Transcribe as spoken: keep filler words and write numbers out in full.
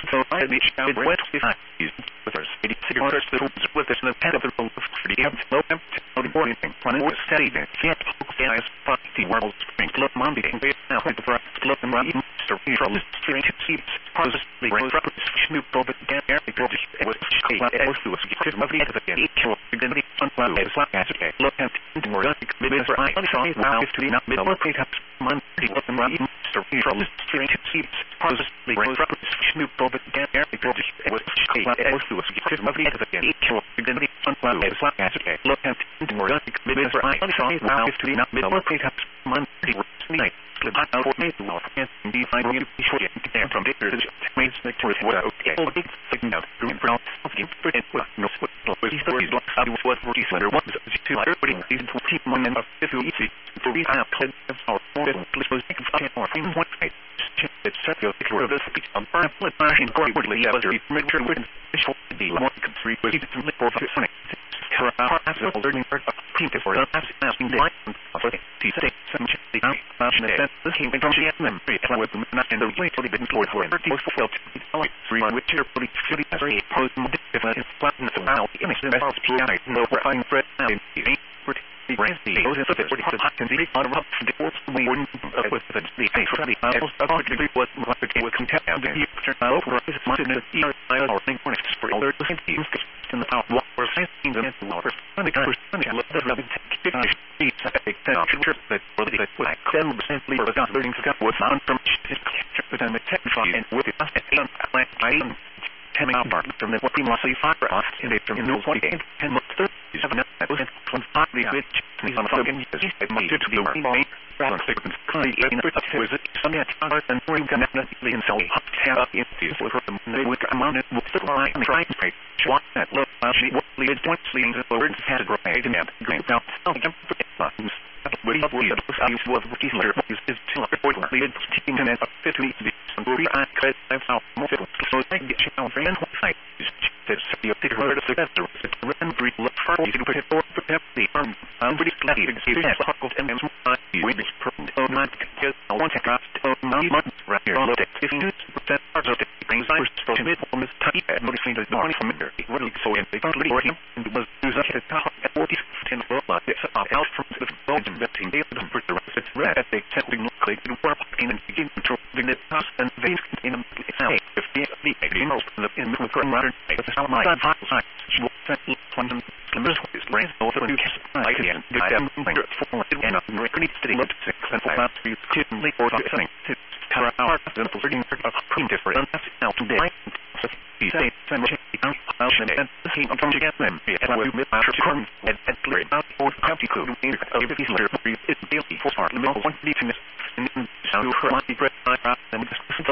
so I reached out went to find these with her city cigarettes that was with us in the pen of the road for the have no empty no morning one was steady and can't focus on his party world spring look Monday and they now went for look and right to from the street to see positively rose up snoop over the air because it was she was to get of the end of the each show begin to fun well as like as okay look at the more like maybe for I saw wow if to not middle of the Monday look and right to from the street to see positively rose up snoop over the air because it was she was to get of the end of the each show begin to fun well as like as okay look at the more like maybe for I saw wow if to not middle of the Monday night out for me to know and be fine you should get from there to main sector what okay all big thing out in front of him for it was no what was he stories like how was what he under what to everybody is to keep one and if you easy for we have played our model please was making fun of him one night it's circular of this on purple machine correctly yeah but make sure we should be more three was even for funny for our absolute learning for team for us asking the line for the state some the machine that this came from the memory and with not in the way to the floor for it was felt like three on which are pretty silly as a post different flatten the now image the best P I no for finding Fred now in the the brand the those is the hot can be on up the force we wouldn't with the the face for the most of the degree was like it was content and the turn over is much in the year or thing for next for other teams in the power what we're saying the water and the first and the rubbing finish the big temperature that for the like ten simply for the learning to get was on from within the technical and with it and like I am coming out from the what we must see fire off in the in the twenty and ten thirty-seven that was from five the which is on the fucking is made to be more rather seconds currently in the was it some yet and we can definitely in so hot have in the for the they would come on it with the line and try to make what that look she what leads to sleeping the words had a great demand green now buttons what he was I was working later is is to report lead teaching and fifty and we I could have how more so I get you on friend site that you take her to the better it's written brief look for you to put it for the firm I'm pretty glad you see that hot and we be from not get I want to drop not much right here all the fifteen percent parts of the things I was supposed to make on this type and noticing the money from there it really so in the country for him and was used at the top at forty ten lot it's out from the phone investing the for the rest it's red they testing click to work in and begin controlling the cost and veins in the if the the most in the in the current modern it's how my hot side will set quantum limits is brain over the new I can get them for and I'm ready to look six and five to kidney or something to cover our simple reading of cream different now today he say send me out and he I'm to get them and I will make my turn and and clear out or county code in the letter it's daily for part limit one meeting in so her